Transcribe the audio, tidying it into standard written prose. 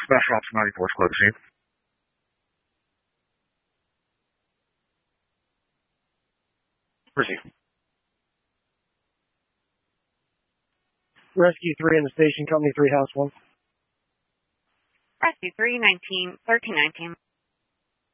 Special Ops 94 is close to you. Proceed. Rescue 3 in the station, Company 3, House 1. Rescue 3, 1319.